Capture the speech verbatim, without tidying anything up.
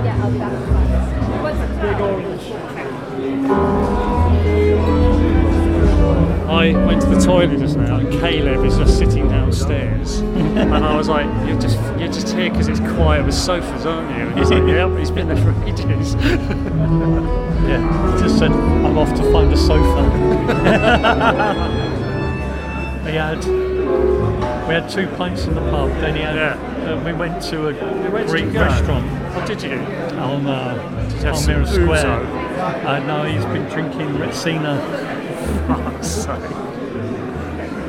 Yeah, I'll be back in five. What's the Big orange. I went to the toilet just now, and Caleb is just sitting downstairs, and I was like, "You're just you're just here because it's quiet with sofas, aren't you?" And he's like, "Yeah, he's been there for ages." Yeah, he just said, "I'm off to find a sofa." we had we had two pints in the pub. Then he had. Yeah. Uh, we went to a Where did Greek you go? restaurant Oh, did you? on uh, Did you have Palmyra some Square. ouzo? Uh, no, he's been drinking Retsina. Fuck's sake.